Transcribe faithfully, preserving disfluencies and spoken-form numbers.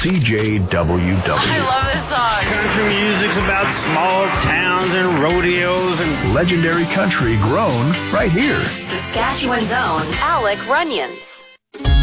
C J W W. I love this song. Country music's about small towns and rodeos and legendary country grown right here. Saskatchewan's own Alec Runyons.